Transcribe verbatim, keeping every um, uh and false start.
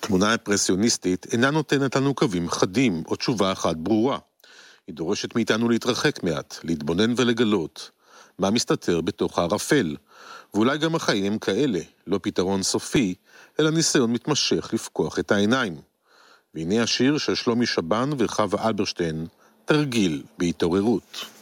התמונה הפרסיוניסטית אינה נותנת לנו קווים חדים או תשובה אחת ברורה. היא דורשת מאיתנו להתרחק מעט, להתבונן ולגלות מה מסתתר בתוך הערפל, ואולי גם החיים הם כאלה, לא פתרון סופי, אלא ניסיון מתמשך לפקוח את העיניים. והנה השיר של שלומי שבן וחווה אלברשטיין, תרגיל בהתעוררות.